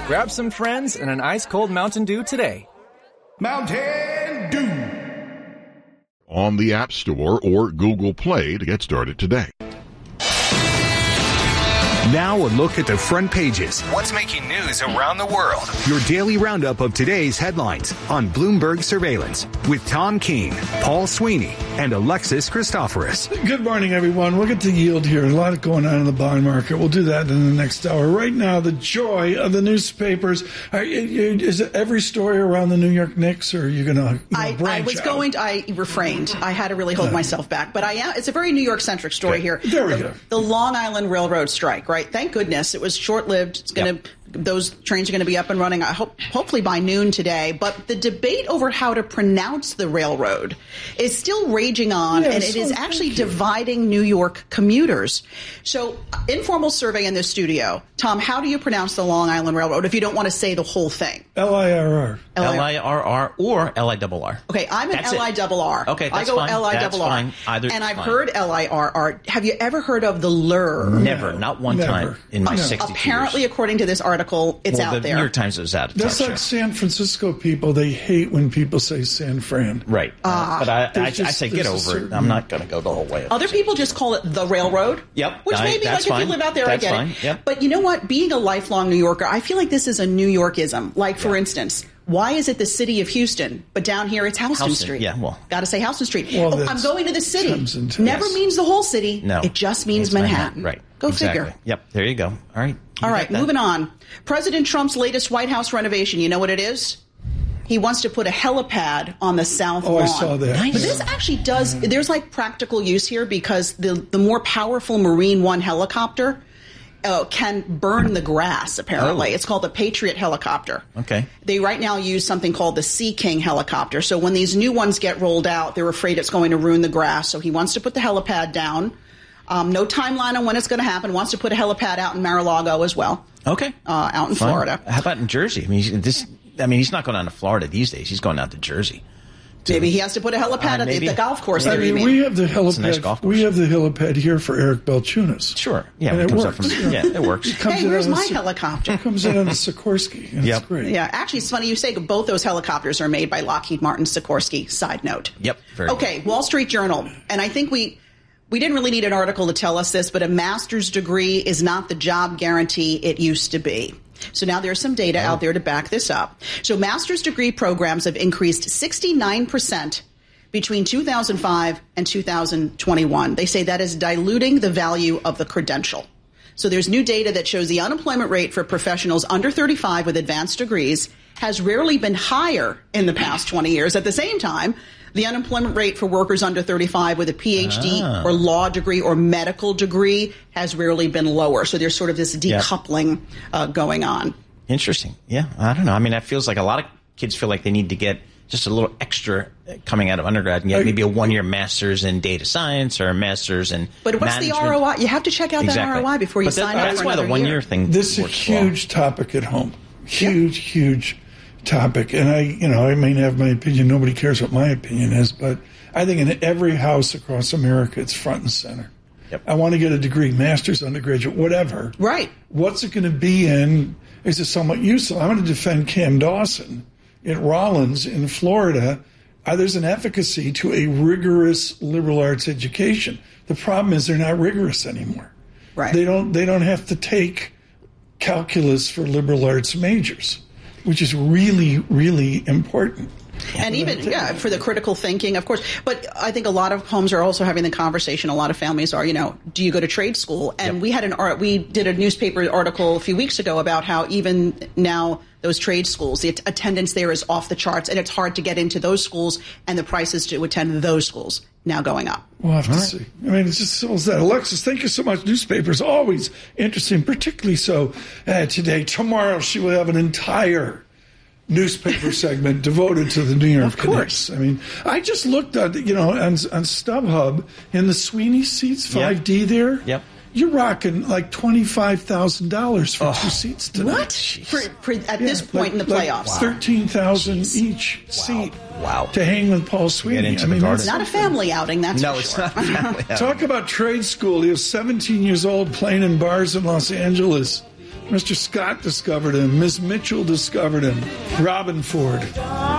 Grab some friends and an ice-cold Mountain Dew today. Mountain Dew. On the App Store or Google Play to get started today. Now a look at the front pages. What's making news around the world? Your daily roundup of today's headlines on Bloomberg Surveillance with Tom Keene, Paul Sweeney, and Alexis Christoforous. Good morning, everyone. We'll get to yield here. A lot going on in the bond market. We'll do that in the next hour. Right now, the joy of the newspapers. Is it every story around the New York Knicks, or are you going to branch out? I refrained. I had to really hold myself back. But it's a very New York-centric story here. There we go. The Long Island Railroad strike, right? Thank goodness. It was short-lived. It's going to... Those trains are going to be up and running, hopefully by noon today. But the debate over how to pronounce the railroad is still raging on, and it is actually dividing New York commuters. So, informal survey in the studio. Tom, how do you pronounce the Long Island Railroad if you don't want to say the whole thing? L-I-R-R. L-I-R-R or L-I-R-R. Okay, I'm an L-I-R-R. Okay, that's I go fine. L-I-R-R. Either and I've heard L-I-R-R. Have you ever heard of the LUR? Never, not one time in my 62 Apparently, years. According to this article, it's out the there. New York Times is out. That's like San Francisco people. They hate when people say San Fran. Right. But I say get over it. I'm not going to go the whole way. Other people just call it the railroad. Yep. Which maybe, like, if you live out there, I get it. Yep. But you know what? Being a lifelong New Yorker, I feel like this is a New Yorkism. Like, for instance, why is it the city of Houston, but down here it's Houston Street? Yeah, well. Got to say Houston Street. Well, I'm going to the city. Never means the whole city. No. It just means Manhattan. Right. Go exactly. figure. Yep. There you go. All right, moving on. President Trump's latest White House renovation, you know what it is? He wants to put a helipad on the south lawn. I saw that. Nice. But this actually does, there's like practical use here because the more powerful Marine One helicopter can burn the grass, apparently. It's called the Patriot helicopter. Okay. They right now use something called the Sea King helicopter. So when these new ones get rolled out, they're afraid it's going to ruin the grass. So he wants to put the helipad down. No timeline on when it's going to happen. Wants to put a helipad out in Mar-a-Lago as well. Okay. Out in Florida. How about in Jersey? I mean, he's not going down to Florida these days. He's going out to Jersey. Maybe he has to put a helipad at the golf course. I mean, we have the helipad. Nice we have the helipad here for Eric Balchunas. Sure. Yeah, and it works. It works. Hey, where's my helicopter? It comes in on the Sikorsky. It's great. Yeah, actually, it's funny you say both those helicopters are made by Lockheed Martin Sikorsky. Side note. Yep. Okay, Wall Street Journal, and I think we didn't really need an article to tell us this, but a master's degree is not the job guarantee it used to be. So now there's some data out there to back this up. So master's degree programs have increased 69% between 2005 and 2021. They say that is diluting the value of the credential. So there's new data that shows the unemployment rate for professionals under 35 with advanced degrees has rarely been higher in the past 20 years. At the same time, the unemployment rate for workers under 35 with a PhD or law degree or medical degree has rarely been lower. So there's sort of this decoupling going on. Interesting. Yeah, I don't know. I mean, that feels like a lot of kids feel like they need to get just a little extra coming out of undergrad and get maybe a one-year master's in data science or a master's in But what's management. the ROI? You have to check out that ROI before you sign up for That's why the another one-year year. thing This is a huge topic at home. Huge topic. And I may have my opinion. Nobody cares what my opinion is, but I think in every house across America, it's front and center. Yep. I want to get a degree, master's, undergraduate, whatever. Right. What's it going to be in? Is it somewhat useful? I'm going to defend Cam Dawson at Rollins in Florida. There's an efficacy to a rigorous liberal arts education. The problem is they're not rigorous anymore. Right. They don't have to take calculus for liberal arts majors, which is really, really important. And even, for the critical thinking, of course. But I think a lot of homes are also having the conversation. A lot of families are, do you go to trade school? And we did a newspaper article a few weeks ago about how even now those trade schools, the attendance there is off the charts, and it's hard to get into those schools, and the prices to attend those schools now going up. We'll have to see. I mean, it's just simple as that. Alexis, thank you so much. Newspapers, always interesting, particularly so today. Tomorrow, she will have an entire newspaper segment devoted to the New York Knicks. I mean, I just looked at, on StubHub in the Sweeney seats, 5D there. Yep. You're rocking like $25,000 for two seats tonight. What? For at this point in the playoffs? $13,000 each seat. Wow. To hang with Paul Sweeney. It's not a family outing, that's for sure. No, it's not a family outing. Talk about trade school. He was 17 years old playing in bars in Los Angeles. Mr. Scott discovered him. Miss Mitchell discovered him. Robin Ford.